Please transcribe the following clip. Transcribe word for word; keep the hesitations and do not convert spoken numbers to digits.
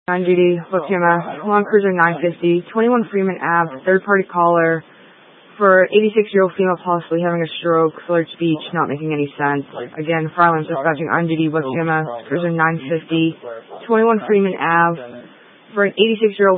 nine duty, book T M S, Long Cruiser nine fifty, twenty-one Freeman Ave, third party caller for eighty-six year old female possibly having a stroke, slurred speech, not making any sense. Again, Farland dispatching on duty, book T M S, Cruiser nine fifty, twenty-one Freeman Ave for an eighty-six year old